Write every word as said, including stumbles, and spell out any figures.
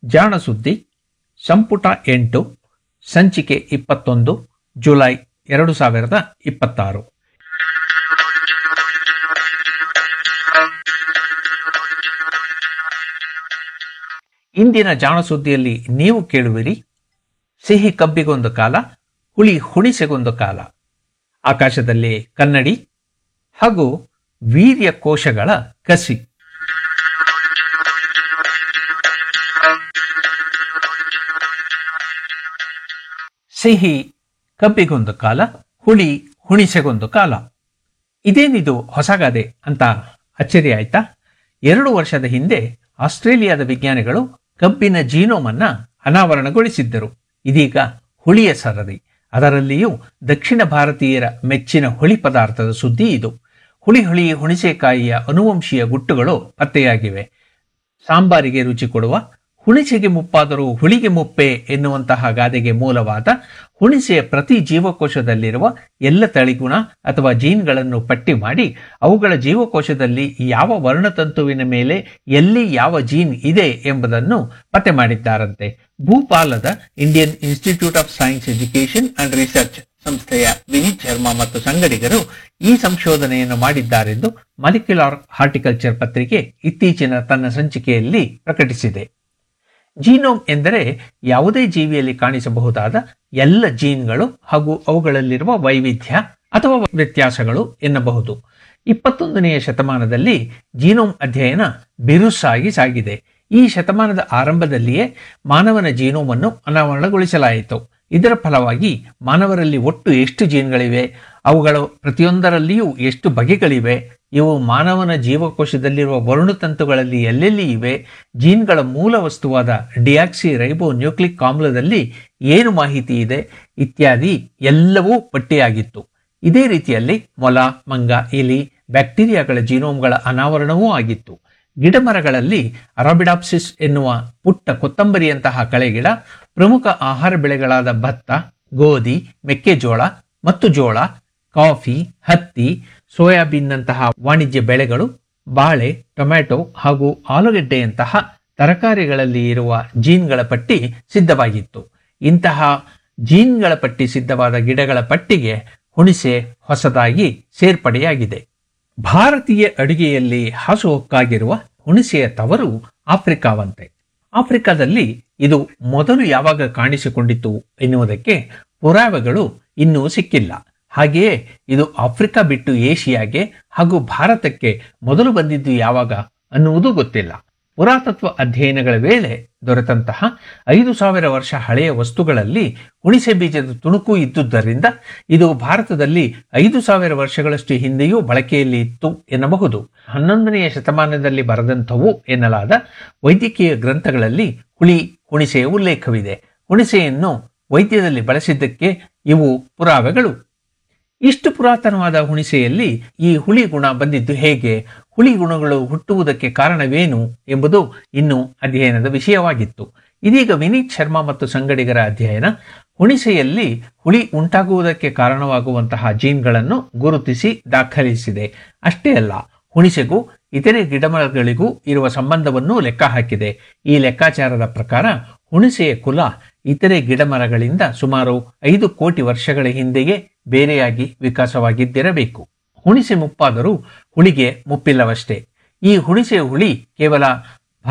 ಜಾಣಸುದ್ದಿ ಸಂಪುಟ ಎಂಟು ಸಂಚಿಕೆ ಇಪ್ಪತ್ತೊಂದು ಜುಲೈ ಎರಡು ಸಾವಿರದ ಇಪ್ಪತ್ತಾರು. ಇಂದಿನ ಜಾಣಸುದ್ದಿಯಲ್ಲಿ ನೀವು ಕೇಳುವಿರಿ: ಸಿಹಿ ಕಬ್ಬಿಗೊಂದು ಕಾಲ, ಹುಳಿ ಹುಣಿಸೆಗೊಂದು ಕಾಲ, ಆಕಾಶದಲ್ಲಿ ಕನ್ನಡಿ ಹಾಗೂ ವೀರ್ಯ ಕೋಶಗಳ ಕಸಿ. ಸಿಹಿ ಕಬ್ಬಿಗೊಂದು ಕಾಲ, ಹುಳಿ ಹುಣಿಸೆಗೊಂದು ಕಾಲ. ಇದೇನಿದು ಹೊಸಗಾದೆ ಅಂತ ಅಚ್ಚರಿ ಆಯ್ತಾ? ಎರಡು ವರ್ಷದ ಹಿಂದೆ ಆಸ್ಟ್ರೇಲಿಯಾದ ವಿಜ್ಞಾನಿಗಳು ಕಬ್ಬಿನ ಜೀನೋಮ್ ಅನ್ನ ಅನಾವರಣಗೊಳಿಸಿದ್ದರು. ಇದೀಗ ಹುಳಿಯ ಸರದಿ, ಅದರಲ್ಲಿಯೂ ದಕ್ಷಿಣ ಭಾರತೀಯರ ಮೆಚ್ಚಿನ ಹುಳಿ ಪದಾರ್ಥದ ಸುದ್ದಿ ಇದು. ಹುಳಿ ಹುಳಿ ಹುಣಿಸೆಕಾಯಿಯ ಅನುವಂಶೀಯ ಗುಟ್ಟುಗಳು ಪತ್ತೆಯಾಗಿವೆ. ಸಾಂಬಾರಿಗೆ ರುಚಿ ಕೊಡುವ, ಹುಣಿಸೆಗೆ ಮುಪ್ಪಾದರೂ ಹುಳಿಗೆ ಮುಪ್ಪೆ ಎನ್ನುವಂತಹ ಗಾದೆಗೆ ಮೂಲವಾದ ಹುಣಿಸೆಯ ಪ್ರತಿ ಜೀವಕೋಶದಲ್ಲಿರುವ ಎಲ್ಲ ತಳಿಗುಣ ಅಥವಾ ಜೀನ್ಗಳನ್ನು ಪಟ್ಟಿ ಮಾಡಿ ಅವುಗಳ ಜೀವಕೋಶದಲ್ಲಿ ಯಾವ ವರ್ಣತಂತುವಿನ ಮೇಲೆ ಎಲ್ಲಿ ಯಾವ ಜೀನ್ ಇದೆ ಎಂಬುದನ್ನು ಪತ್ತೆ ಮಾಡಿದ್ದಾರಂತೆ. ಭೂಪಾಲದ Indian institute of science education and research ಸಂಸ್ಥೆಯ ವಿನೀತ್ ಶರ್ಮಾ ಮತ್ತು ಸಂಗಡಿಗರು ಈ ಸಂಶೋಧನೆಯನ್ನು ಮಾಡಿದ್ದಾರೆಂದು ಮಾಲಿಕ್ಯುಲರ್ ಹಾರ್ಟಿಕಲ್ಚರ್ ಪತ್ರಿಕೆ ಇತ್ತೀಚಿನ ತನ್ನ ಸಂಚಿಕೆಯಲ್ಲಿ ಪ್ರಕಟಿಸಿದೆ. ಜೀನೋಮ್ ಎಂದರೆ ಯಾವುದೇ ಜೀವಿಯಲ್ಲಿ ಕಾಣಿಸಬಹುದಾದ ಎಲ್ಲ ಜೀನ್ಗಳು ಹಾಗೂ ಅವುಗಳಲ್ಲಿರುವ ವೈವಿಧ್ಯ ಅಥವಾ ವ್ಯತ್ಯಾಸಗಳು ಎನ್ನಬಹುದು. ಇಪ್ಪತ್ತೊಂದನೆಯ ಶತಮಾನದಲ್ಲಿ ಜೀನೋಮ್ ಅಧ್ಯಯನ ಬಿರುಸಾಗಿ ಸಾಗಿದೆ. ಈ ಶತಮಾನದ ಆರಂಭದಲ್ಲಿಯೇ ಮಾನವನ ಜೀನೋಮ್ ಅನ್ನು ಅನಾವರಣಗೊಳಿಸಲಾಯಿತು. ಇದರ ಫಲವಾಗಿ ಮಾನವರಲ್ಲಿ ಒಟ್ಟು ಎಷ್ಟು ಜೀನ್ಗಳಿವೆ, ಅವುಗಳು ಪ್ರತಿಯೊಂದರಲ್ಲಿಯೂ ಎಷ್ಟು ಬಗೆಗಳಿವೆ, ಇವು ಮಾನವನ ಜೀವಕೋಶದಲ್ಲಿರುವ ವರ್ಣತಂತುಗಳಲ್ಲಿ ಎಲ್ಲೆಲ್ಲಿ ಇವೆ, ಜೀನ್ಗಳ ಮೂಲ ವಸ್ತುವಾದ ಡಿಯಾಕ್ಸಿ ರೈಬೋ ನ್ಯೂಕ್ಲಿಕ್ ಆಮ್ಲದಲ್ಲಿ ಏನು ಮಾಹಿತಿ ಇದೆ ಇತ್ಯಾದಿ ಎಲ್ಲವೂ ಪಟ್ಟಿಯಾಗಿತ್ತು. ಇದೇ ರೀತಿಯಲ್ಲಿ ಮೊಲ, ಮಂಗ, ಇಲಿ, ಬ್ಯಾಕ್ಟೀರಿಯಾಗಳ ಜೀನೋಮ್ಗಳ ಅನಾವರಣವೂ ಆಗಿತ್ತು. ಗಿಡಮರಗಳಲ್ಲಿ ಅರಾಬಿಡಾಪ್ಸಿಸ್ ಎನ್ನುವ ಪುಟ್ಟ ಕೊತ್ತಂಬರಿಯಂತಹ ಕಳೆಗಿಡ, ಪ್ರಮುಖ ಆಹಾರ ಬೆಳೆಗಳಾದ ಭತ್ತ, ಗೋಧಿ, ಮೆಕ್ಕೆಜೋಳ ಮತ್ತು ಜೋಳ, ಕಾಫಿ, ಹತ್ತಿ, ಸೋಯಾಬೀನ್ನಂತಹ ವಾಣಿಜ್ಯ ಬೆಳೆಗಳು, ಬಾಳೆ, ಟೊಮ್ಯಾಟೊ ಹಾಗೂ ಆಲೂಗೆಡ್ಡೆಯಂತಹ ತರಕಾರಿಗಳಲ್ಲಿ ಇರುವ ಜೀನ್ಗಳ ಪಟ್ಟಿ ಸಿದ್ಧವಾಗಿತ್ತು. ಇಂತಹ ಜೀನ್ಗಳ ಪಟ್ಟಿ ಸಿದ್ಧವಾದ ಗಿಡಗಳ ಪಟ್ಟಿಗೆ ಹುಣಿಸೆ ಹೊಸದಾಗಿ ಸೇರ್ಪಡೆಯಾಗಿದೆ. ಭಾರತೀಯ ಅಡುಗೆಯಲ್ಲಿ ಹಾಸುಹೊಕ್ಕಾಗಿರುವ ಹುಣಿಸೆಯ ತವರು ಆಫ್ರಿಕಾವಂತೆ. ಆಫ್ರಿಕಾದಲ್ಲಿ ಇದು ಮೊದಲು ಯಾವಾಗ ಕಾಣಿಸಿಕೊಂಡಿತು ಎನ್ನುವುದಕ್ಕೆ ಪುರಾವೆಗಳು ಇನ್ನೂ ಸಿಕ್ಕಿಲ್ಲ. ಹಾಗೆಯೇ ಇದು ಆಫ್ರಿಕಾ ಬಿಟ್ಟು ಏಷಿಯಾಗೆ ಹಾಗೂ ಭಾರತಕ್ಕೆ ಮೊದಲು ಬಂದಿದ್ದು ಯಾವಾಗ ಅನ್ನುವುದು ಗೊತ್ತಿಲ್ಲ. ಪುರಾತತ್ವ ಅಧ್ಯಯನಗಳ ವೇಳೆ ದೊರೆತಂತಹ ಐದು ಸಾವಿರ ವರ್ಷ ಹಳೆಯ ವಸ್ತುಗಳಲ್ಲಿ ಹುಣಿಸೆ ಬೀಜದ ತುಣುಕು ಇದ್ದುದರಿಂದ ಇದು ಭಾರತದಲ್ಲಿ ಐದು ಸಾವಿರ ವರ್ಷಗಳಷ್ಟು ಹಿಂದೆಯೂ ಬಳಕೆಯಲ್ಲಿ ಇತ್ತು ಎನ್ನಬಹುದು. ಹನ್ನೊಂದನೆಯ ಶತಮಾನದಲ್ಲಿ ಬರೆದಂಥವು ಎನ್ನಲಾದ ವೈದ್ಯಕೀಯ ಗ್ರಂಥಗಳಲ್ಲಿ ಹುಳಿ ಹುಣಿಸೆಯ ಉಲ್ಲೇಖವಿದೆ. ಹುಣಿಸೆಯನ್ನು ವೈದ್ಯದಲ್ಲಿ ಬಳಸಿದ್ದಕ್ಕೆ ಇವು ಪುರಾವೆಗಳು. ಇಷ್ಟು ಪುರಾತನವಾದ ಹುಣಿಸೆಯಲ್ಲಿ ಈ ಹುಳಿ ಗುಣ ಬಂದಿದ್ದು ಹೇಗೆ, ಹುಳಿ ಗುಣಗಳು ಹುಟ್ಟುವುದಕ್ಕೆ ಕಾರಣವೇನು ಎಂಬುದು ಇನ್ನೂ ಅಧ್ಯಯನದ ವಿಷಯವಾಗಿತ್ತು. ಇದೀಗ ವಿನೀತ್ ಶರ್ಮಾ ಮತ್ತು ಸಂಗಡಿಗರ ಅಧ್ಯಯನ ಹುಣಿಸೆಯಲ್ಲಿ ಹುಳಿ ಉಂಟಾಗುವುದಕ್ಕೆ ಕಾರಣವಾಗುವಂತಹ ಜೀನ್ಗಳನ್ನು ಗುರುತಿಸಿ ದಾಖಲಿಸಿದೆ. ಅಷ್ಟೇ ಅಲ್ಲ, ಹುಣಿಸೆಗೂ ಇತರೆ ಗಿಡಮರಗಳಿಗೂ ಇರುವ ಸಂಬಂಧವನ್ನು ಲೆಕ್ಕ ಹಾಕಿದೆ. ಈ ಲೆಕ್ಕಾಚಾರದ ಪ್ರಕಾರ ಹುಣಿಸೆಯ ಕುಲ ಇತರೆ ಗಿಡಮರಗಳಿಂದ ಸುಮಾರು ಐದು ಕೋಟಿ ವರ್ಷಗಳ ಹಿಂದೆಯೇ ಬೇರೆಯಾಗಿ ವಿಕಾಸವಾಗಿದ್ದಿರಬೇಕು. ಹುಣಿಸೆ ಮುಪ್ಪಾದರೂ ಹುಳಿಗೆ ಮುಪ್ಪಿಲ್ಲವಷ್ಟೇ. ಈ ಹುಣಿಸೆಯ ಹುಳಿ ಕೇವಲ